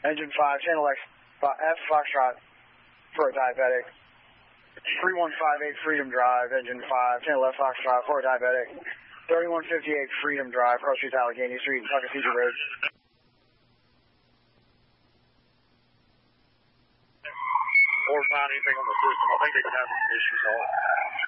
Engine 5, channel F Foxtrot for a diabetic. 3158 Freedom Drive, Engine 5, channel F Foxtrot for a diabetic. 3158 Freedom Drive, Cross Street, Allegheny Street, Tuckasegee Road. Or find anything on the system. I think they could have some issues on it.